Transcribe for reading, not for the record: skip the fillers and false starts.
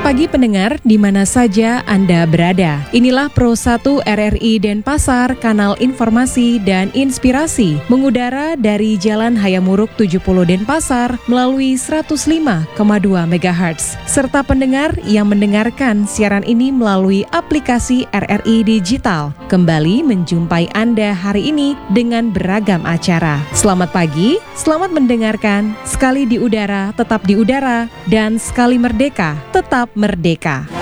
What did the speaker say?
pagi pendengar, di mana saja Anda berada. Inilah Pro 1 RRI Denpasar, kanal informasi dan inspirasi, mengudara dari Jalan Hayamuruk 70 Denpasar melalui 105,2 MHz. Serta pendengar yang mendengarkan siaran ini melalui aplikasi RRI Digital. Kembali menjumpai Anda hari ini dengan beragam acara. Selamat pagi, selamat mendengarkan. Sekali di udara, tetap di udara, dan sekali merdeka, tetap merdeka.